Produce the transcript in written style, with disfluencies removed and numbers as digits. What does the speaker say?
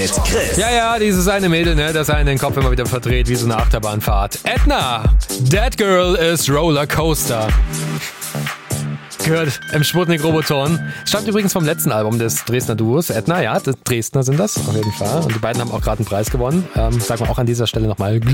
mit Chris. Ja, dieses eine Mädel, ne, das einen den Kopf immer wieder verdreht wie so eine Achterbahnfahrt. Edna, That Girl is Rollercoaster. Gehört im Sputnik-Roboton. Stammt übrigens vom letzten Album des Dresdner Duos. Edna, ja, Dresdner sind das, auf jeden Fall. Und die beiden haben auch gerade einen Preis gewonnen. Sagen wir auch an dieser Stelle nochmal